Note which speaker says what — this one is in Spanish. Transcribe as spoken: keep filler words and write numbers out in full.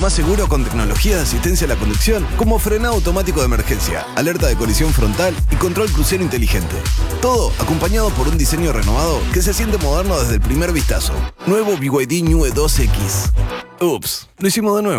Speaker 1: más seguro con tecnología de asistencia a la conducción como frenado automático de emergencia, alerta de colisión frontal y control crucero inteligente. Todo acompañado por un diseño renovado que se siente moderno desde el primer vistazo. Nuevo B Y D New E dos X. Ups, lo hicimos de nuevo.